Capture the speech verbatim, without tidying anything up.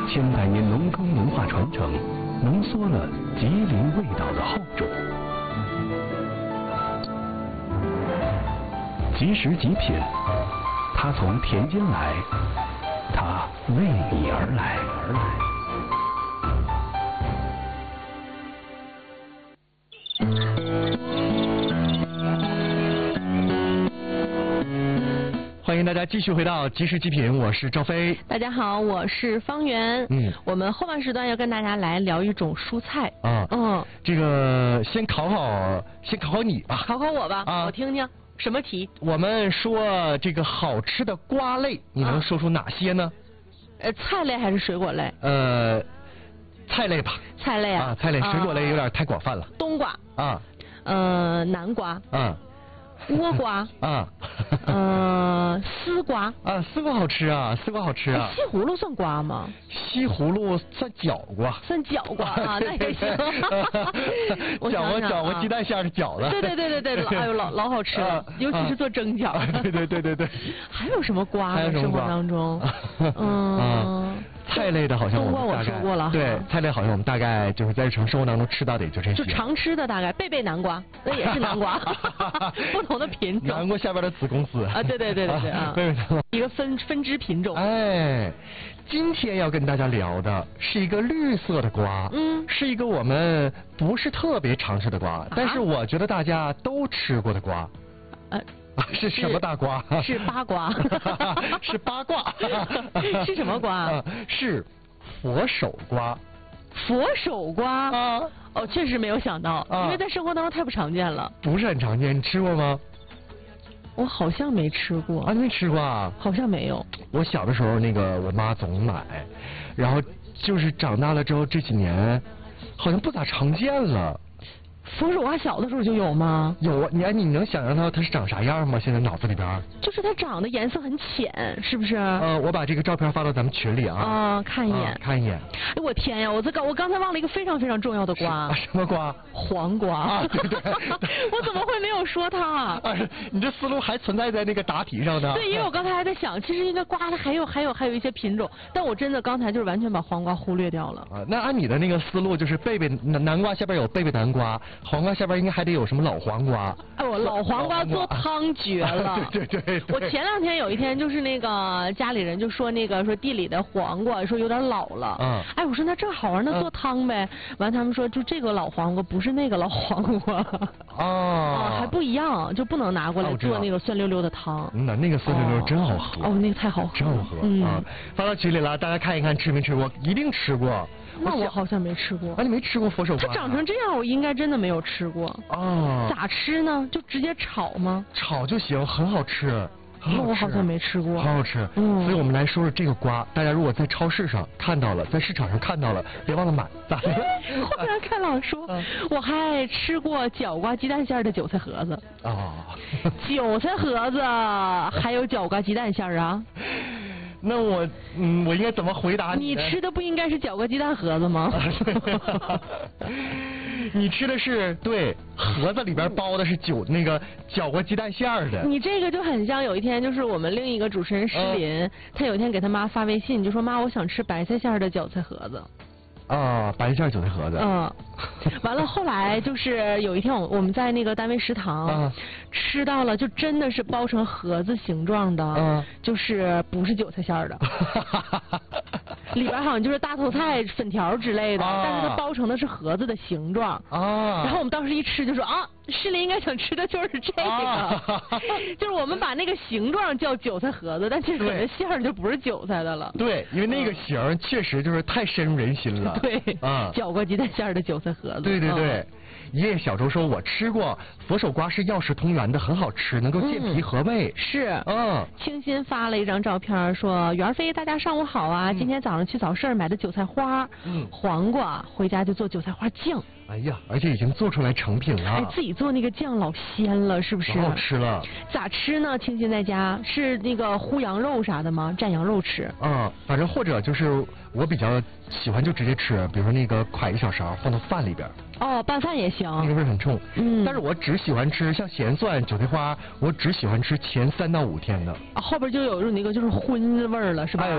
千百年农耕文化传承，浓缩了吉林味道的厚重。即食即品，它从田间来，它为你而来而来。欢迎大家继续回到即食即品，我是赵飞。 大家好，我是方圆。 嗯， 我们后半时段要跟大家来聊一种蔬菜。 啊， 嗯， 这个先考考，先考考你吧。 考考我吧， 啊， 我听听什么题？ 我们说这个好吃的瓜类，你能说出哪些呢？ 呃，菜类还是水果类？ 呃，菜类吧。 菜类啊。 啊，菜类，水果类有点太广泛了。 冬瓜。 啊。 呃，南瓜。 啊。 倭瓜。 啊。 呃，丝瓜。 啊，丝瓜好吃啊，丝瓜好吃啊。 西葫芦算瓜吗？ 西葫芦算饺瓜。 算饺瓜啊，那也行。 饺瓜饺瓜鸡蛋馅的饺子。 对对对对对，哎呦老老好吃了，尤其是做蒸饺。 对对对对对。 还有什么瓜在生活当中？嗯。 菜类的好像我们冬瓜我说过了。 对，菜类好像我们大概就是在日常生活当中吃到的也就这些。 就常吃的大概贝贝南瓜，那也是南瓜，不同的品种。 南瓜下边的子公司。 啊，对对对对对啊， 贝贝南瓜一个分分支品种。 哎，今天要跟大家聊的是一个绿色的瓜， 嗯， 是一个我们不是特别常吃的瓜，但是我觉得大家都吃过的瓜。 呃。 是什么大瓜？ 是八卦。 是八卦。 是什么瓜？ 啊，是佛手瓜。 佛手瓜啊？ 哦，确实没有想到， 啊， 因为在生活当中太不常见了。 不是很常见，你吃过吗？ 我好像没吃过。 啊，你没吃过啊？ 好像没有。 我小的时候，那个我妈总买，然后就是长大了之后这几年，好像不咋常见了。 佛手瓜小的时候就有吗？ 有啊，你哎，你能想象到它是长啥样吗？现在脑子里边就是它长得颜色很浅，是不是？ 呃，我把这个照片发到咱们群里啊。 啊，看一眼， 啊、看一眼。 哎，我天呀！我这刚我刚才忘了一个非常非常重要的瓜。 啊、什么瓜？ 黄瓜。 啊，对对。 我怎么会没有说它？ 啊，你这思路还存在在那个答题上呢。 对，因为我刚才还在想，其实应该瓜它还有还有还有一些品种，但我真的刚才就是完全把黄瓜忽略掉了。 啊，那按你的那个思路，就是贝贝南南瓜下边有贝贝南瓜，黄瓜下边应该还得有什么老黄瓜。 哎，我老黄瓜做汤绝了。 对对对。 我前两天有一天就是那个家里人就说那个说地里的黄瓜说有点老了。 嗯。 哎，我说那正好啊，那做汤呗。完他们说就这个老黄瓜不是那个老黄瓜。 哦。 还不一样，就不能拿过来做那个酸溜溜的汤。 那那个酸溜溜真好喝。 哦，那个太好喝。 真好喝。 嗯。 啊，发到群里了，大家看一看吃没吃过？一定吃过。 那我好像没吃过。 啊，你没吃过佛手瓜？ 它长成这样，我应该真的没有吃过。 哦。 咋吃呢？就直接炒吗？ 炒就行，很好吃。 那我好像没吃过。 好好吃。嗯。所以我们来说说这个瓜，大家如果在超市上看到了，在市场上看到了，别忘了买。咋的？ 后面看老说，嗯、我还吃过角瓜鸡蛋馅的韭菜盒子。 哦。 韭菜盒子还有角瓜鸡蛋馅啊？ 那我嗯，我应该怎么回答你？ 你吃的不应该是角瓜鸡蛋盒子吗？ 你吃的是对，盒子里边包的是酒那个角瓜鸡蛋馅的。 你这个就很像有一天就是我们另一个主持人施林，嗯、他有一天给他妈发微信，就说妈，我想吃白菜馅的韭菜盒子。 啊，白馅韭菜盒子。 嗯，完了，后来就是有一天我我们在那个单位食堂、啊、吃到了，就真的是包成盒子形状的，嗯，就是不是韭菜馅的。里边好像就是大头菜、粉条之类的，啊、但是它包成的是盒子的形状。啊！然后我们当时一吃就说啊，诗林应该想吃的就是这个，啊、就是我们把那个形状叫韭菜盒子，但其实可能馅儿就不是韭菜的了。 对，因为那个形儿确实就是太深入人心了。 对，啊，角瓜鸡蛋馅儿的韭菜盒子。 对对对。 嗯爷爷小周说，我吃过佛手瓜，是药食同源的，很好吃，能够健脾和胃。 嗯、是， 嗯。 清新发了一张照片，说袁飞，大家上午好啊！嗯、今天早上去早市买的韭菜花，嗯，黄瓜，回家就做韭菜花酱。 哎呀，而且已经做出来成品了。 哎，自己做那个酱老鲜了，是不是？ 老好吃了。 咋吃呢？清新在家是那个烀羊肉啥的吗？蘸羊肉吃。 嗯，反正或者就是我比较喜欢就直接吃，比如说那个㧟一小勺放到饭里边。 哦，拌饭也行。 那个味很冲。 嗯。 但是我只喜欢吃像咸蒜、韭菜花，我只喜欢吃前三到五天的。 啊，后边就有那个就是荤味儿了，是吧？ 哎